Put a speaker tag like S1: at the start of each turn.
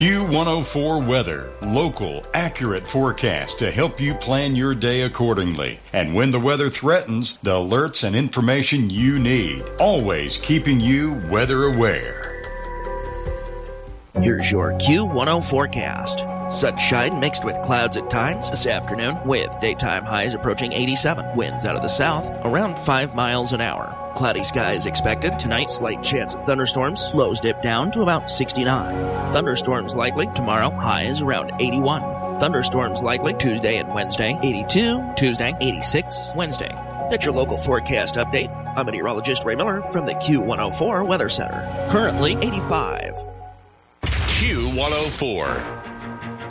S1: Q104 Weather. Local, accurate forecast to help you plan your day accordingly. And when the weather threatens, the alerts and information you need. Always keeping you weather aware.
S2: Here's your Q10 forecast. Sunshine mixed with clouds at times this afternoon, with daytime highs approaching 87. Winds out of the south around 5 miles an hour. Cloudy skies expected. Tonight, slight chance of thunderstorms. Lows dip down to about 69. Thunderstorms likely tomorrow. Highs around 81. Thunderstorms likely Tuesday and Wednesday. 82. Tuesday, 86. Wednesday. That's your local forecast update. I'm meteorologist Ray Miller from the Q104 Weather Center. Currently 85.
S3: Q104.